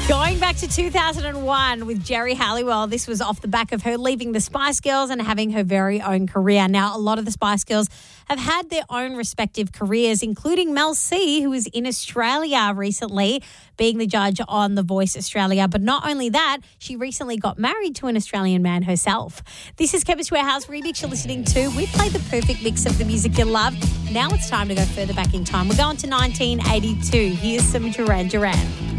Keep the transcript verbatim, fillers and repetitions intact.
Going back to two thousand one with Geri Halliwell, this was off the back of her leaving the Spice Girls and having her very own career. Now, a lot of the Spice Girls have had their own respective careers, including Mel C, who was in Australia recently, being the judge on The Voice Australia. But not only that, she recently got married to an Australian man herself. This is Chemist Warehouse Remix you're listening to. We played the perfect mix of the music you love. Now it's time to go further back in time. We're going to nineteen eighty-two. Here's some Duran Duran.